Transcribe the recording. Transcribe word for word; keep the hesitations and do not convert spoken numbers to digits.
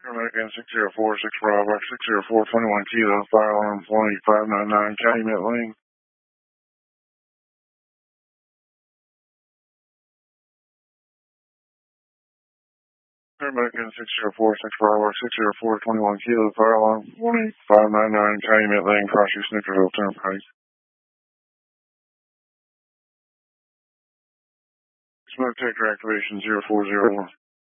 American six zero four six Bravo, six zero four twenty-one Kilo, fire alarm one eight five nine nine, Calumet Lane. American six zero four six Bravo, six zero four twenty-one Kilo, fire alarm one eight five nine nine, Calumet Lane, Crossview Snickerville Turnpike. Smoke detector activation zero four zero one.